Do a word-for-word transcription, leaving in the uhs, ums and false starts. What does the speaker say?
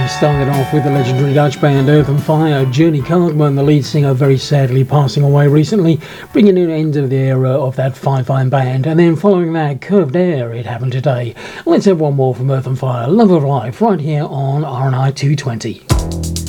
started off with the legendary Dutch band Earth and Fire. Journey Cargman, the lead singer, very sadly passing away recently, bringing an end of the era of that five-line band. And then following that, Curved Air, It Happened Today. Let's have one more from Earth and Fire, Love of Life, right here on R N I two twenty.